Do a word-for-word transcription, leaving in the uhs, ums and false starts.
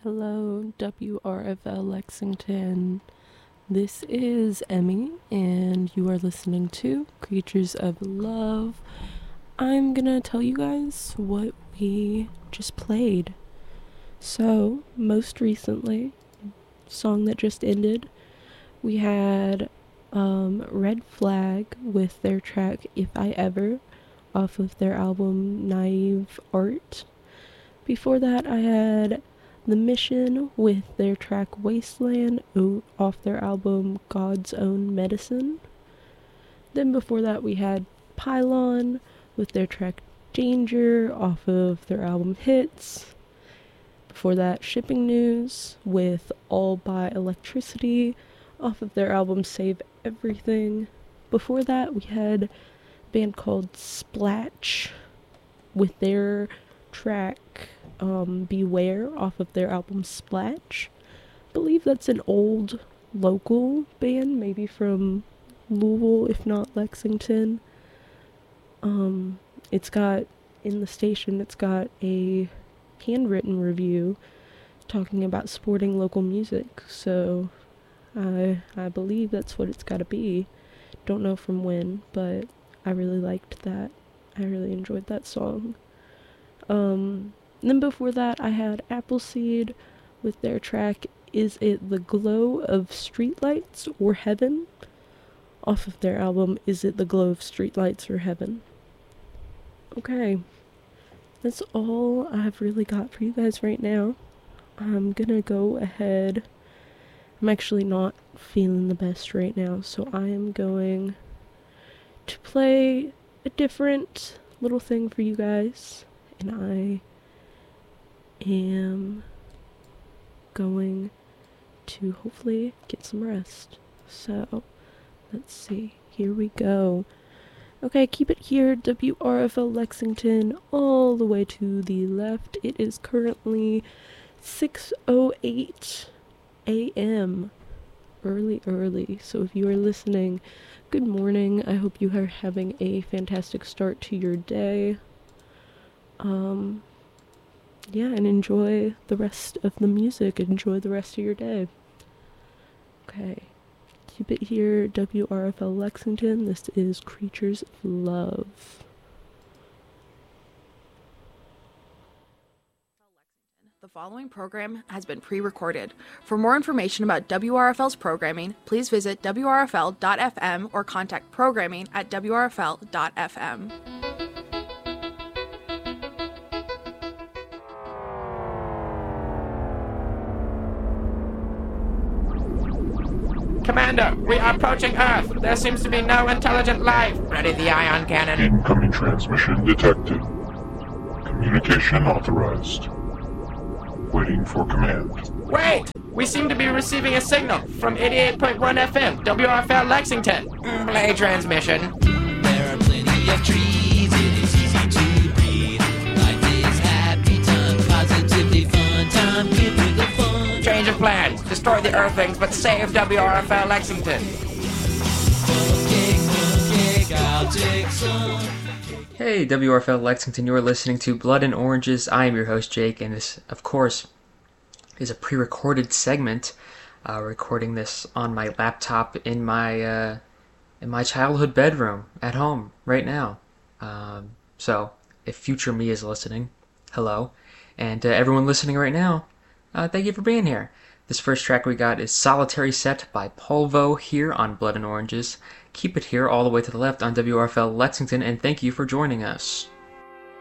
Hello, W R F L Lexington. This is Emmy, and you are listening to Creatures of Love. I'm gonna tell you guys what we just played. So, most recently, song that just ended, we had um, Red Flag with their track If I Ever off of their album Naive Art. Before that, I had The Mission with their track Wasteland off their album God's Own Medicine. Then before that we had Pylon with their track Danger off of their album Hits. Before that, Shipping News with All by Electricity off of their album Save Everything. Before that we had a band called Splatch with their track um, Beware off of their album Splatch. I believe that's an old local band, maybe from Louisville, if not Lexington. Um, it's got, in the station, it's got a handwritten review talking about supporting local music, so I, I believe that's what it's gotta be. Don't know from when, but I really liked that. I really enjoyed that song. Um, then before that, I had Appleseed with their track Is It the Glow of Streetlights or Heaven? Off of their album Is It the Glow of Streetlights or Heaven? Okay, that's all I've really got for you guys right now. I'm gonna go ahead. I'm actually not feeling the best right now, so I am going to play a different little thing for you guys. And I am going to hopefully get some rest. So, let's see. Here we go. Okay, keep it here, W R F L Lexington, all the way to the left. It is currently six oh eight a.m. Early, early. So if you are listening, good morning. I hope you are having a fantastic start to your day. Um, yeah, and enjoy the rest of the music. Enjoy the rest of your day. Okay. Keep it here, W R F L Lexington. This is Creatures of Love. The following program has been pre-recorded. For more information about W R F L's programming, please visit W R F L dot F M or contact programming at W R F L dot F M. Commander, we are approaching Earth. There seems to be no intelligent life. Ready the ion cannon. Incoming transmission detected. Communication authorized. Waiting for command. Wait! We seem to be receiving a signal from eighty-eight point one F M, W R F L Lexington. Play transmission. There are plenty of trees, it is easy to breathe. Life is happy time, positively fun time, get with the fun. Change of plans. Destroy the Earthlings, but save W R F L Lexington. Hey, W R F L Lexington, you are listening to Blood and Oranges. I am your host, Jake, and this, of course, is a pre-recorded segment. Uh, recording this on my laptop in my uh, in my childhood bedroom at home right now. Um, so, if future me is listening, hello. And uh, everyone listening right now, uh, thank you for being here. This first track we got is Solitary Set by Polvo here on Blood and Oranges. Keep it here all the way to the left on W R F L Lexington, and thank you for joining us.